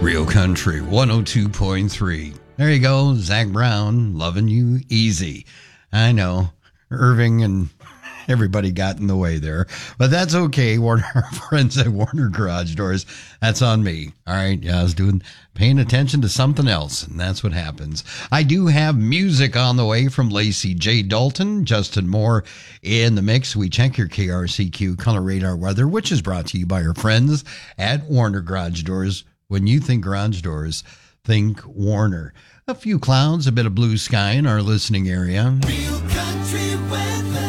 Real Country 102.3. There you go, Zach Brown, Loving You Easy. I know, Irving and everybody got in the way there, but that's okay. Our friends at Warner Garage Doors, that's on me. All right, yeah, I was paying attention to something else, and that's what happens. I do have music on the way from Lacey J. Dalton, Justin Moore in the mix. We check your KRCQ Color Radar weather, which is brought to you by our friends at Warner Garage Doors. When you think garage doors, think Warner. A few clouds, a bit of blue sky in our listening area. Real country weather.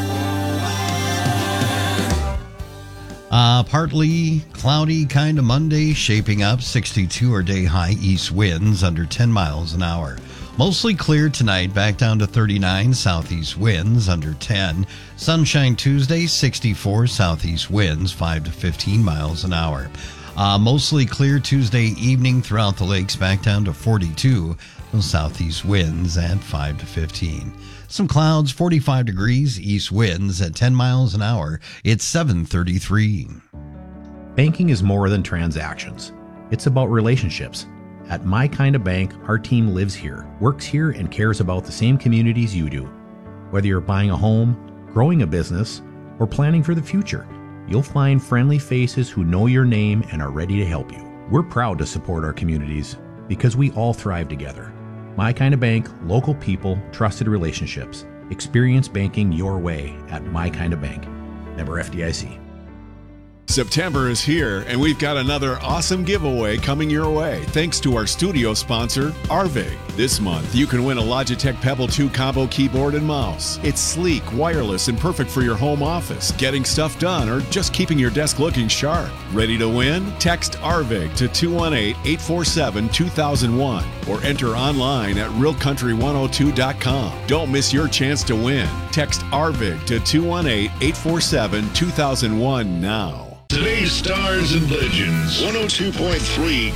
Partly cloudy kind of Monday, shaping up 62 or day high east winds under 10 miles an hour. Mostly clear tonight, back down to 39 southeast winds under 10. Sunshine Tuesday, 64 southeast winds 5 to 15 miles an hour. Mostly clear Tuesday evening throughout the lakes, back down to 42. Those southeast winds at 5 to 15. Some clouds, 45 degrees, east winds at 10 miles an hour. It's 7:33. Banking is more than transactions. It's about relationships. At My Kind of Bank, our team lives here, works here, and cares about the same communities you do. Whether you're buying a home, growing a business, or planning for the future, you'll find friendly faces who know your name and are ready to help you. We're proud to support our communities because we all thrive together. My Kind of Bank, local people, trusted relationships. Experience banking your way at My Kind of Bank. Member FDIC. September is here, and we've got another awesome giveaway coming your way, thanks to our studio sponsor, Arvig. This month, you can win a Logitech Pebble 2 combo keyboard and mouse. It's sleek, wireless, and perfect for your home office, getting stuff done, or just keeping your desk looking sharp. Ready to win? Text Arvig to 218-847-2001 or enter online at realcountry102.com. Don't miss your chance to win. Text Arvig to 218-847-2001 now. Today's Stars and Legends, 102.3